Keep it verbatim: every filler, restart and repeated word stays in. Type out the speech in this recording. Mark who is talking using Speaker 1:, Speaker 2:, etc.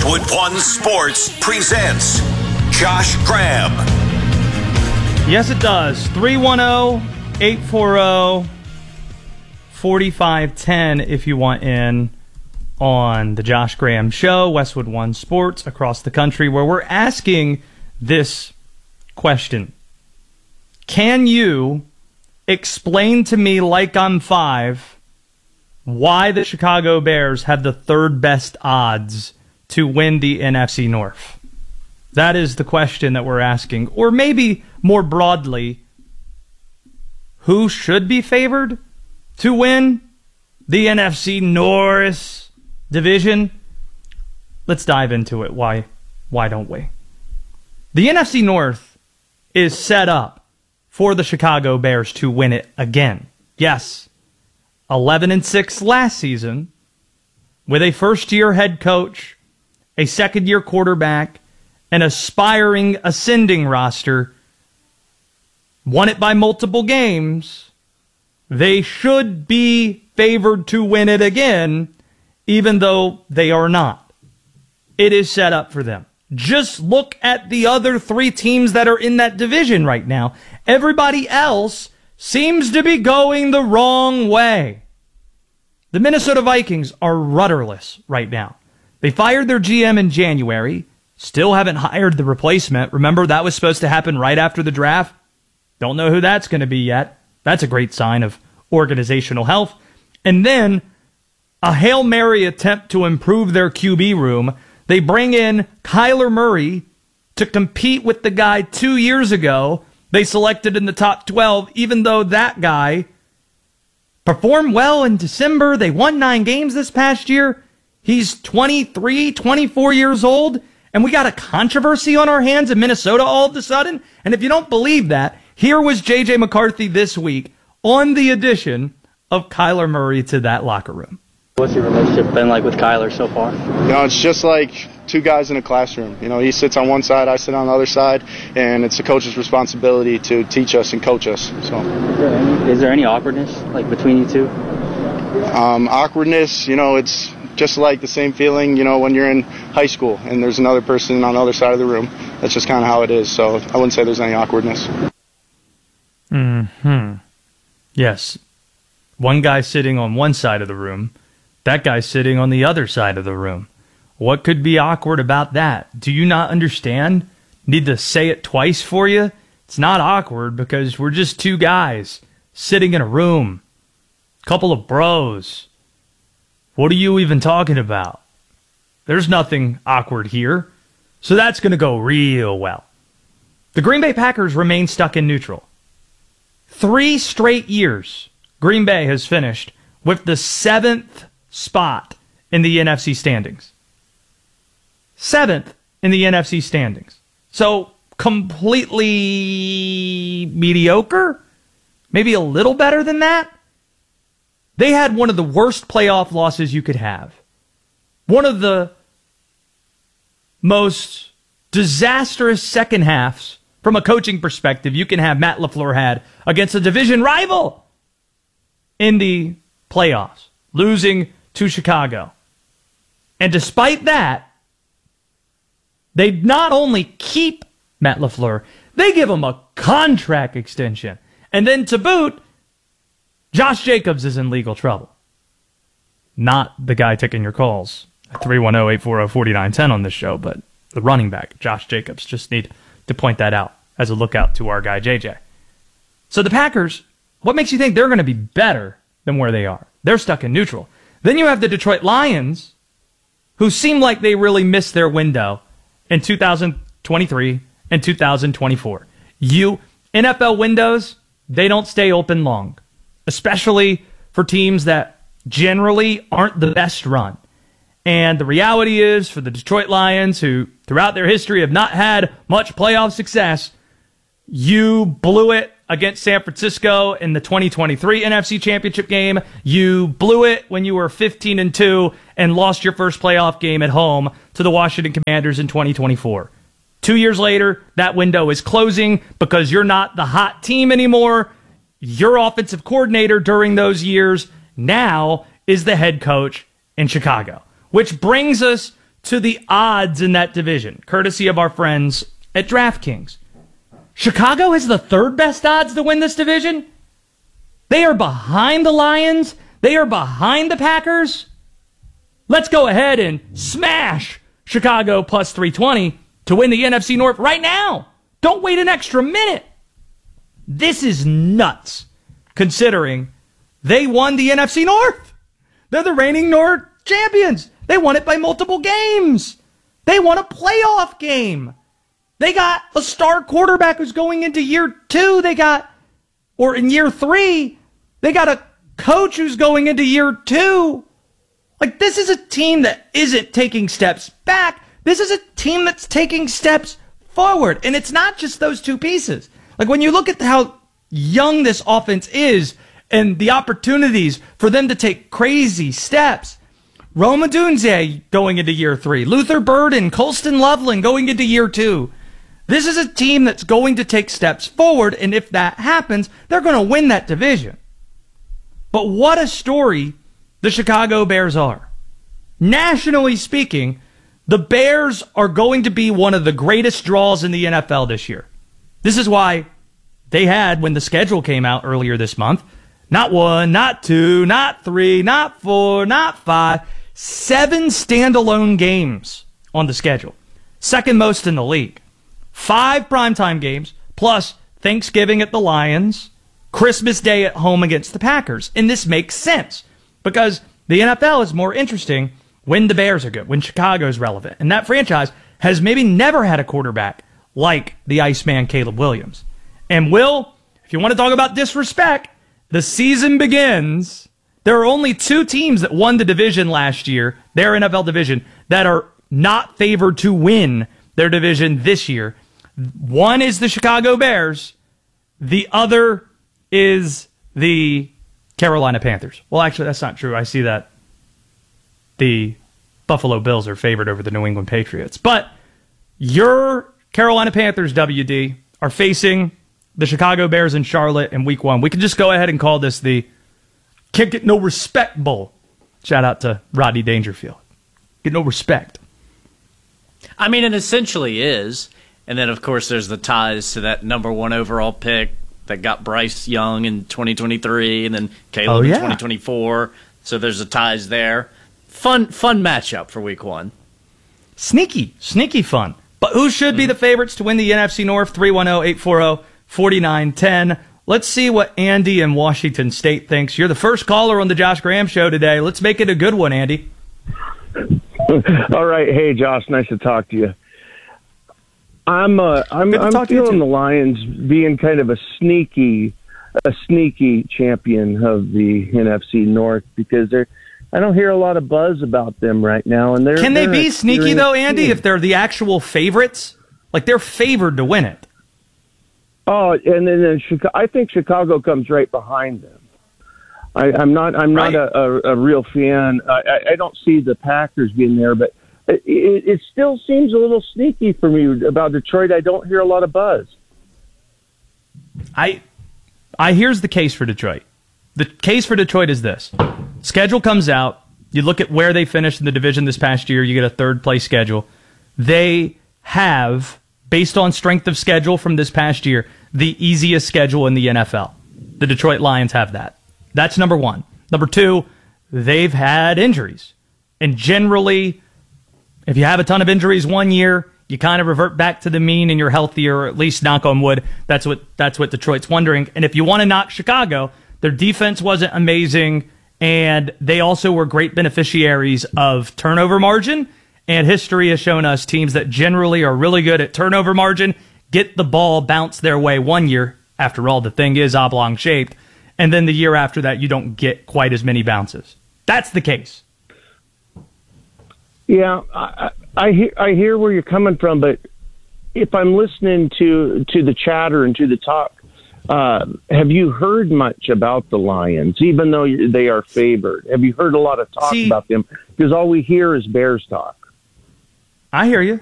Speaker 1: Westwood One Sports presents Josh Graham.
Speaker 2: Yes, it does. three one zero, eight four zero, four five one zero if you want in on the Josh Graham Show, Westwood One Sports across the country, where we're asking this question. Can you explain to me, like I'm five, why the Chicago Bears have the third best odds to win the N F C North? That is the question that we're asking. Or maybe more broadly, who should be favored to win the N F C North division? Let's dive into it. Why, why don't we? The N F C North is set up for the Chicago Bears to win it again. Yes, eleven and six last season with a first-year head coach, a second-year quarterback, an aspiring, ascending roster. Won it by multiple games. They should be favored to win it again, even though they are not. It is set up for them. Just look at the other three teams that are in that division right now. Everybody else seems to be going the wrong way. The Minnesota Vikings are rudderless right now. They fired their G M in January. Still haven't hired the replacement. Remember, that was supposed to happen right after the draft. Don't know who that's going to be yet. That's a great sign of organizational health. And then a Hail Mary attempt to improve their Q B room. They bring in Kyler Murray to compete with the guy two years ago they selected in the top twelve, even though that guy performed well in December. They won nine games this past year. He's twenty-three, twenty-four years old, and we got a controversy on our hands in Minnesota all of a sudden. And if you don't believe that, here was J J McCarthy this week on the addition of Kyler Murray to that locker room.
Speaker 3: What's your relationship been like with Kyler so far?
Speaker 4: You know, it's just like two guys in a classroom. You know, he sits on one side, I sit on the other side, and it's the coach's responsibility to teach us and coach us. So,
Speaker 3: is there any, is there any awkwardness like between you two?
Speaker 4: Um, awkwardness, you know, it's just like the same feeling, you know, when you're in high school and there's another person on the other side of the room. That's just kind of how it is. So I wouldn't say there's any awkwardness.
Speaker 2: Hmm. Yes. One guy sitting on one side of the room. That guy's sitting on the other side of the room. What could be awkward about that? Do you not understand? Need to say it twice for you? It's not awkward because we're just two guys sitting in a room. Couple of bros. What are you even talking about? There's nothing awkward here. So that's going to go real well. The Green Bay Packers remain stuck in neutral. Three straight years, Green Bay has finished with the seventh spot in the N F C standings. Seventh in the N F C standings. So completely mediocre? Maybe a little better than that? They had one of the worst playoff losses you could have. One of the most disastrous second halves from a coaching perspective you can have Matt LaFleur had against a division rival in the playoffs, losing to Chicago. And despite that, they not only keep Matt LaFleur, they give him a contract extension. And then to boot, Josh Jacobs is in legal trouble. Not the guy taking your calls at three one zero, eight four zero, four nine one zero on this show, but the running back, Josh Jacobs. Just need to point that out as a lookout to our guy, J J. So the Packers, what makes you think they're going to be better than where they are? They're stuck in neutral. Then you have the Detroit Lions, who seem like they really missed their window in two thousand twenty-three and two thousand twenty-four. You, N F L windows, they don't stay open long, especially for teams that generally aren't the best run. And the reality is, for the Detroit Lions, who throughout their history have not had much playoff success, you blew it against San Francisco in the twenty twenty-three N F C Championship game. You blew it when you were fifteen and two and lost your first playoff game at home to the Washington Commanders in twenty twenty-four. Two years later, that window is closing because you're not the hot team anymore. Your offensive coordinator during those years now is the head coach in Chicago. Which brings us to the odds in that division, courtesy of our friends at DraftKings. Chicago has the third best odds to win this division. They are behind the Lions. They are behind the Packers. Let's go ahead and smash Chicago plus three twenty to win the N F C North right now. Don't wait an extra minute. This is nuts, considering they won the N F C North. They're the reigning North champions. They won it by multiple games. They won a playoff game. They got a star quarterback who's going into year two. They got, or in year three, they got a coach who's going into year two. Like, this is a team that isn't taking steps back. This is a team that's taking steps forward. And it's not just those two pieces. Like, when you look at how young this offense is and the opportunities for them to take crazy steps, Rome Odunze going into year three, Luther Burden, Colston Loveland going into year two. This is a team that's going to take steps forward, and if that happens, they're going to win that division. But what a story the Chicago Bears are. Nationally speaking, the Bears are going to be one of the greatest draws in the N F L this year. This is why they had, when the schedule came out earlier this month, not one, not two, not three, not four, not five, seven standalone games on the schedule. Second most in the league. Five primetime games, plus Thanksgiving at the Lions, Christmas Day at home against the Packers. And this makes sense because the N F L is more interesting when the Bears are good, when Chicago is relevant. And that franchise has maybe never had a quarterback like the Iceman Caleb Williams. And Will, if you want to talk about disrespect, the season begins. There are only two teams that won the division last year, their N F L division, that are not favored to win their division this year. One is the Chicago Bears. The other is the Carolina Panthers. Well, actually, that's not true. I see that the Buffalo Bills are favored over the New England Patriots. But your Carolina Panthers, W D, are facing the Chicago Bears in Charlotte in week one. We can just go ahead and call this the Can't Get No Respect Bowl. Shout out to Rodney Dangerfield. Get no respect.
Speaker 5: I mean, it essentially is. And then, of course, there's the ties to that number one overall pick that got Bryce Young in twenty twenty-three and then Caleb
Speaker 2: oh, yeah.
Speaker 5: in twenty twenty-four. So there's the ties there. Fun fun matchup for week one.
Speaker 2: Sneaky, sneaky fun. But who should be the favorites to win the N F C North? three one zero, eight four zero, four nine one zero. Let's see what Andy in Washington State thinks. You're the first caller on the Josh Graham Show today. Let's make it a good one, Andy.
Speaker 6: All right. Hey, Josh. Nice to talk to you. I'm uh, I'm, I'm feeling the Lions being kind of a sneaky, a sneaky champion of the N F C North because they're. I don't hear a lot of buzz about them right now, and they're.
Speaker 2: Can they
Speaker 6: they're
Speaker 2: be sneaky though, Andy?
Speaker 6: Team.
Speaker 2: If they're the actual favorites, like they're favored to win it.
Speaker 6: Oh, and then, then Chicago, I think Chicago comes right behind them. I, I'm not. I'm
Speaker 2: right.
Speaker 6: not a, a, a real fan. I, I don't see the Packers being there, but. It, it, it still seems a little sneaky for me about Detroit. I don't hear a lot of buzz.
Speaker 2: I, I here's the case for Detroit. The case for Detroit is this. Schedule comes out. You look at where they finished in the division this past year. You get a third place schedule. They have, based on strength of schedule from this past year, the easiest schedule in the N F L. The Detroit Lions have that. That's number one. Number two, they've had injuries. And generally, if you have a ton of injuries one year, you kind of revert back to the mean and you're healthier, or at least knock on wood. That's what that's what Detroit's wondering. And if you want to knock Chicago, their defense wasn't amazing, and they also were great beneficiaries of turnover margin. And history has shown us teams that generally are really good at turnover margin get the ball bounced their way one year. After all, the thing is oblong shaped. And then the year after that, you don't get quite as many bounces. That's the case.
Speaker 6: Yeah, I, I hear I hear where you're coming from, but if I'm listening to to the chatter and to the talk, uh, have you heard much about the Lions? Even though they are favored, have you heard a lot of talk
Speaker 2: See,
Speaker 6: about them? Because all we hear is Bears talk.
Speaker 2: I hear you.